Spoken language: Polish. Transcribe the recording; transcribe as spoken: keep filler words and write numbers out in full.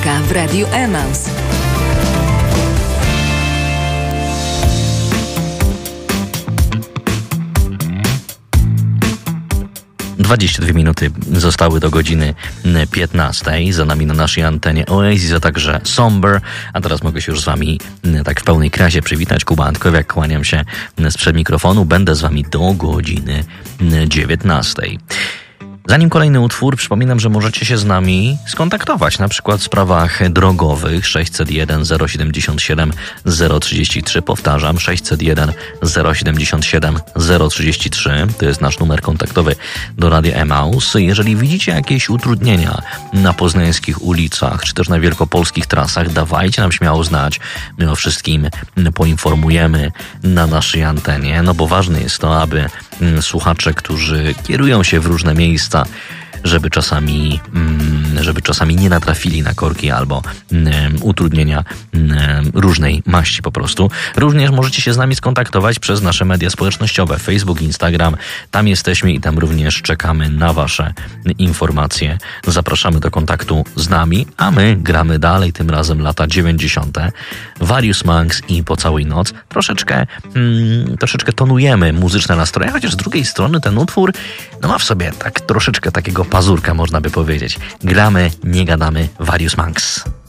muzyka w Radiu Emaus. dwadzieścia dwie minuty zostały do godziny piętnastej. Za nami na naszej antenie Oasis, a także Somber. A teraz mogę się już z wami tak w pełnej krasie przywitać. Kuba Antkowiak, kłaniam się sprzed mikrofonu. Będę z wami do godziny dziewiętnastej. Zanim kolejny utwór, przypominam, że możecie się z nami skontaktować, na przykład w sprawach drogowych sześćset jeden zero siedemdziesiąt siedem zero trzydzieści trzy. Powtarzam, sześćset jeden zero siedemdziesiąt siedem zero trzydzieści trzy. To jest nasz numer kontaktowy do Radia Emaus. Jeżeli widzicie jakieś utrudnienia na poznańskich ulicach, czy też na wielkopolskich trasach, dawajcie nam śmiało znać. My o wszystkim poinformujemy na naszej antenie, no bo ważne jest to, aby słuchacze, którzy kierują się w różne miejsca, żeby czasami, żeby czasami nie natrafili na korki albo utrudnienia różnej maści po prostu. Również możecie się z nami skontaktować przez nasze media społecznościowe, Facebook, Instagram. Tam jesteśmy i tam również czekamy na wasze informacje. Zapraszamy do kontaktu z nami, a my gramy dalej, tym razem lata dziewięćdziesiąte. Various Monks i Po całej noc. Troszeczkę, hmm, troszeczkę tonujemy muzyczne nastroje, chociaż z drugiej strony ten utwór no ma w sobie tak troszeczkę takiego pazurka, można by powiedzieć. Gramy, nie gadamy, Various Monks.